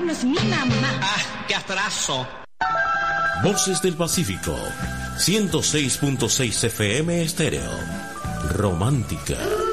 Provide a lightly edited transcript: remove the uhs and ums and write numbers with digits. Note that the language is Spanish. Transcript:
llamarnos mi mamá. ¡Ah, qué atraso! Voces del Pacífico, 106.6 FM Estéreo. Romántica.